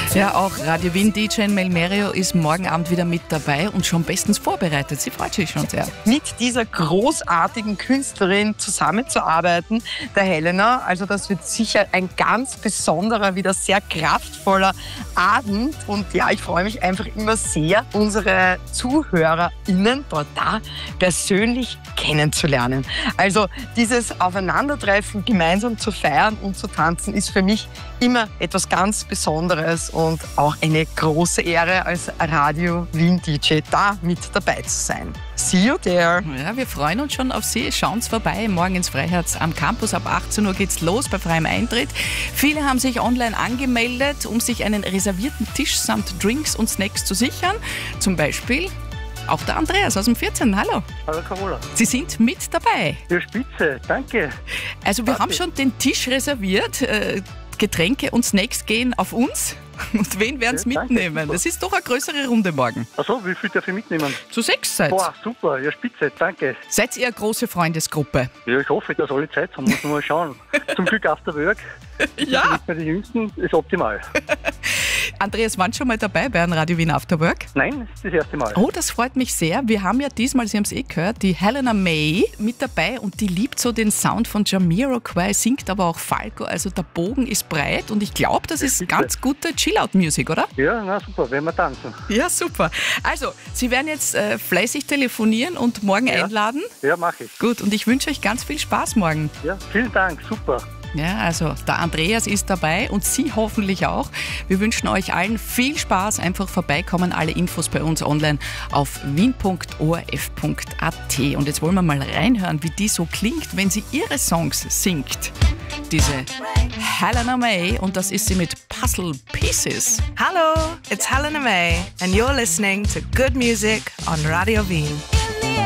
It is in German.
Ja, auch Radio Wien DJ Melmerio ist morgen Abend wieder mit dabei und schon bestens vorbereitet. Sie freut sich schon sehr. Mit dieser großartigen Künstlerin zusammenzuarbeiten, der Helena. Also das wird sicher ein ganz besonderer, wieder sehr kraftvoller Abend. Und ja, ich freue mich einfach immer sehr, unsere ZuhörerInnen dort da persönlich kennenzulernen. Also dieses Aufeinandertreffen, gemeinsam zu feiern und zu tanzen, ist für mich immer etwas ganz Besonderes und auch eine große Ehre, als Radio Wien DJ da mit dabei zu sein. See you there! Ja, wir freuen uns schon auf Sie. Schauen Sie vorbei, morgen ins Freiherz am Campus. Ab 18 Uhr geht's los bei freiem Eintritt. Viele haben sich online angemeldet, um sich einen reservierten Tisch samt Drinks und Snacks zu sichern. Zum Beispiel auch der Andreas aus dem 14. Hallo. Hallo Carola. Sie sind mit dabei. Ja, spitze, danke. Also wir haben schon den Tisch reserviert. Getränke und Snacks gehen auf uns. Und wen werden es mitnehmen? Danke, das ist doch eine größere Runde morgen. Achso, wie viel darf ich mitnehmen? Zu 6 seid. Boah, super, ja spitze, danke. Seid ihr eine große Freundesgruppe? Ja, ich hoffe, dass alle Zeit haben, muss man mal schauen. Zum Glück After Work. Ja. Bei den Jüngsten ist optimal. Andreas, waren schon mal dabei bei einem Radio Wien After Work? Nein, das ist das erste Mal. Oh, das freut mich sehr. Wir haben ja diesmal, Sie haben es gehört, die Helena May mit dabei und die liebt so den Sound von Jamiroquai, singt aber auch Falco, also der Bogen ist breit und ich glaube, das ist ganz gute Chill-Out-Musik, oder? Ja, na super, werden wir tanzen. Ja, super. Also, Sie werden jetzt fleißig telefonieren und morgen einladen? Ja, mache ich. Gut, und ich wünsche euch ganz viel Spaß morgen. Ja, vielen Dank, super. Ja, also der Andreas ist dabei und Sie hoffentlich auch. Wir wünschen euch allen viel Spaß. Einfach vorbeikommen. Alle Infos bei uns online auf wien.orf.at. Und jetzt wollen wir mal reinhören, wie die so klingt, wenn sie ihre Songs singt. Diese Helena May, und das ist sie mit Puzzle Pieces. Hello, it's Helena May and you're listening to good music on Radio Wien.